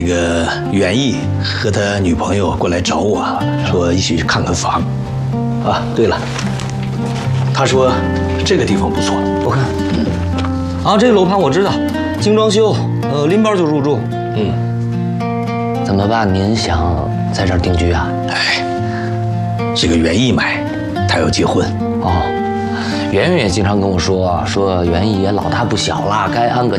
那个袁毅和他女朋友过来找我，说一起去看看房。啊，对了，他说这个地方不错， 我看，啊，这个楼盘我知道，精装修，拎包就入住。怎么办？您想在这儿定居啊？ 哎，这个袁毅买，他要结婚。 哦，圆圆也经常跟我说，说袁毅也老大不小了，该安个